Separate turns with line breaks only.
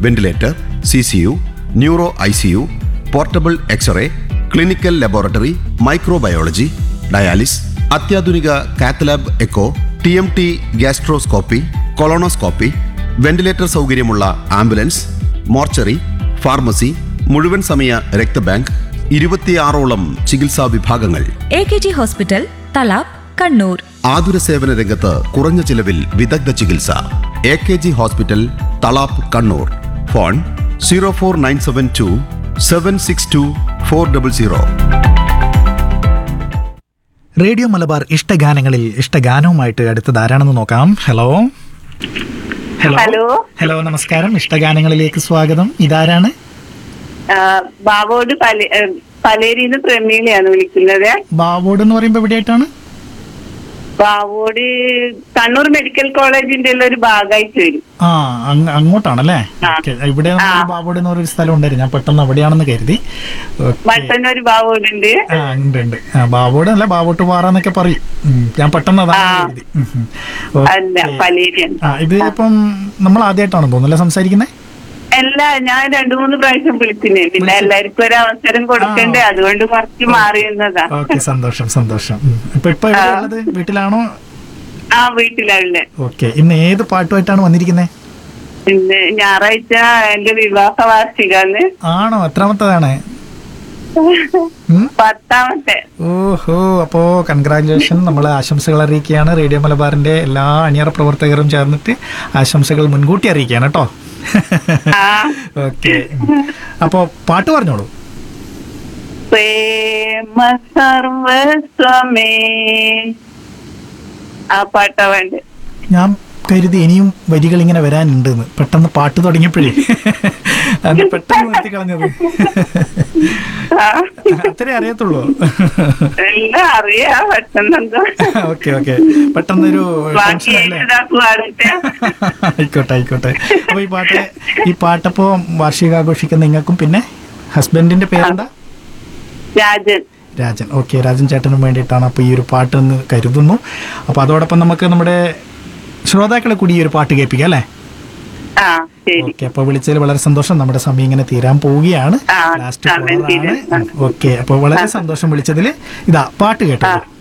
Ventilator, CCU, neuro ICU, portable x-ray, clinical laboratory, microbiology, dialysis, അത്യാധുനിക cath lab echo, TMT gastroscopy, colonoscopy, ventilator സൗകര്യമുള്ള ambulance, mortuary, pharmacy, മുഴുവൻ സമയ രക്തബാങ്ക്, 26ഓളം ചികിത്സാ വിഭാഗങ്ങൾ.
AKG hospital Thalap Kannur.
ആതുര സേവന രംഗത്ത് കുറഞ്ഞ ചിലവിൽ വിദഗ്ധ ചികിത്സ. AKG hospital Thalap Kannur. Phone 04972 762 400.
Radio Malabar ഇഷ്ടഗാനങ്ങളിൽ ഇഷ്ടഗാനവുമായിട്ട് അടുത്തത് ആരാണെന്ന് നോക്കാം. ഹലോ ഹലോ നമസ്കാരം. ഇഷ്ടഗാനങ്ങളിലേക്ക് സ്വാഗതം. ഇതാരാണ്?
ബാവോട് പലേരിന്ന് പ്രമീളയാണ് വിളിക്കുന്നത്.
ബാവോട് എന്ന് പറയുമ്പോ എവിടെയായിട്ടാണ്?
ബാവോട് കണ്ണൂർ മെഡിക്കൽ കോളേജിന്റെ ഒരു ഭാഗമായിട്ട് വരും.
ആ, അങ്ങോട്ടാണല്ലേ? ഇവിടെ ബാവോട് എന്ന് പറയുന്ന സ്ഥലം ഉണ്ടായിരുന്നു. ഞാൻ പെട്ടെന്ന് അവിടെയാണെന്ന് കരുതി.
മട്ടന്നൊരു ബാവോടുണ്ട്.
ഉണ്ട്. ബാവോട് അല്ല, ബാവോട്ട് പാറന്നൊക്കെ പറയും. ഞാൻ പെട്ടെന്ന് അതാണ് കരുതി. ഇത് ഇപ്പം നമ്മൾ ആദ്യമായിട്ടാണ് തോന്നുന്നല്ലേ സംസാരിക്കുന്നത്?
അല്ല, ഞാൻ 2-3 പ്രാവശ്യം വിളിച്ചിനെ. പിന്നെ എല്ലാവർക്കും ഒരു അവസരം കൊടുക്കണ്ടേ, അതുകൊണ്ട് കുറച്ച് മാറിയുന്നതാ.
ഓക്കെ, സന്തോഷം. ഇപ്പൊ എവിടെയുള്ളത്? വീട്ടിലാണോ?
ആ, വീട്ടിലാണല്ലേ.
ഓക്കെ. ഇന്ന് ഏത് പാട്ടുമായിട്ടാണ് വന്നിരിക്കുന്നത്?
ഇന്ന് ഞായറാഴ്ച എന്റെ വിവാഹ വാർഷികാന്ന്.
ആണോ? എത്രാമത്തതാണ്?
10ാമത്തെ.
ഓഹോ, അപ്പോ കൺഗ്രാജുലേഷൻ. നമ്മള് ആശംസകൾ അറിയിക്കുകയാണ്. റേഡിയോ മലബാറിന്റെ എല്ലാ അണിയറ പ്രവർത്തകരും ചേർന്നിട്ട് ആശംസകൾ മുൻകൂട്ടി അറിയിക്കുകയാണ് കേട്ടോ. ഓക്കെ, അപ്പോ പാട്ട് പറഞ്ഞോളൂ.
പ്രേമ സർവസ്വമേ, ആ പാട്ടാ വേണ്ട.
ഞാൻ കരുതി ഇനിയും വരികൾ ഇങ്ങനെ വരാനുണ്ടെന്ന്. പെട്ടെന്ന് പാട്ട് തുടങ്ങിയപ്പോഴേ അത് പെട്ടെന്ന് നിർത്തി കളഞ്ഞത്. അത്രേ അറിയത്തുള്ളൂ. ഓക്കെ. പെട്ടെന്നൊരു ആയിക്കോട്ടെ. അപ്പൊ ഈ പാട്ടപ്പോ വാർഷികാഘോഷിക്കുന്ന നിങ്ങൾക്കും പിന്നെ ഹസ്ബൻഡിന്റെ പേരെന്താ? രാജൻ. ഓക്കെ, രാജൻ ചേട്ടനും വേണ്ടിയിട്ടാണ് അപ്പൊ ഈ ഒരു പാട്ട് എന്ന് കരുതുന്നു. അപ്പൊ അതോടൊപ്പം നമുക്ക് നമ്മുടെ ശ്രോതാക്കളെ കൂടി ഈ ഒരു പാട്ട് കേൾപ്പിക്കാം അല്ലേ? ഓക്കെ, അപ്പൊ വിളിച്ചതിൽ വളരെ സന്തോഷം. നമ്മുടെ സമയം ഇങ്ങനെ തീരാൻ പോവുകയാണ്. ലാസ്റ്റ് കോളറാണ്. ഓക്കെ, അപ്പൊ വളരെ സന്തോഷം വിളിച്ചതിൽ. ഇതാ പാട്ട് കേട്ടോ.